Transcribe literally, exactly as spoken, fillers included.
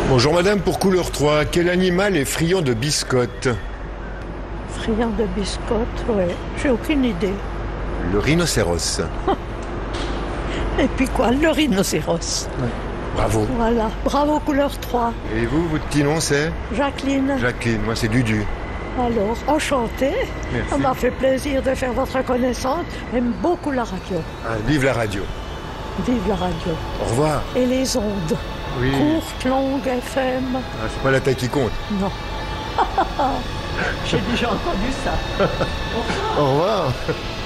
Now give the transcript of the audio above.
Bonjour madame, pour couleur trois, quel animal est friand de biscottes? Friand de biscottes, oui. J'ai aucune idée. Le rhinocéros. Et puis quoi, le rhinocéros. Ouais. Bravo. Voilà, bravo couleur trois. Et vous, votre petit nom c'est? Jacqueline. Jacqueline, moi c'est Dudu. Alors, enchantée. Merci. Ça m'a fait plaisir de faire votre connaissance. J'aime beaucoup la radio. Ah, vive la radio. Vive la radio. Au revoir. Et les ondes. Oui. Courtes, longues, F M. Ah, c'est pas la taille qui compte. Non. J'ai déjà entendu ça. Au revoir.